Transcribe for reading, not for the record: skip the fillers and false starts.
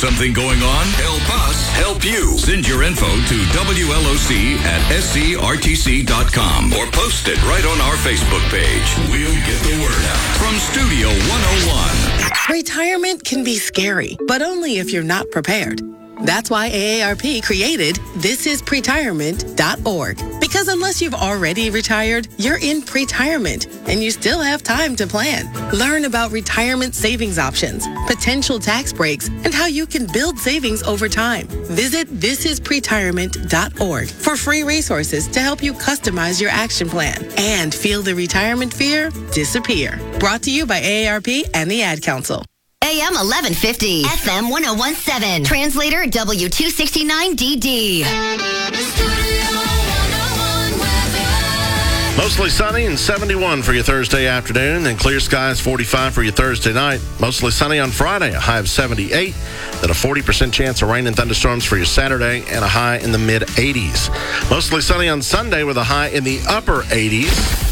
something going on? Help us help you. Send your info to WLOC@scrtc.com or post it right on our Facebook page. We'll get the word out. From Studio 101. Retirement can be scary, but only if you're not prepared. That's why AARP created thisispretirement.org. Because unless you've already retired, you're in pretirement, and you still have time to plan. Learn about retirement savings options, potential tax breaks, and how you can build savings over time. Visit thisispretirement.org for free resources to help you customize your action plan and feel the retirement fear disappear. Brought to you by AARP and the Ad Council. AM 1150, FM 1017, translator W269DD. Mostly sunny and 71 for your Thursday afternoon, and clear skies 45 for your Thursday night. Mostly sunny on Friday, a high of 78, then a 40% chance of rain and thunderstorms for your Saturday, and a high in the mid-80s. Mostly sunny on Sunday with a high in the upper 80s.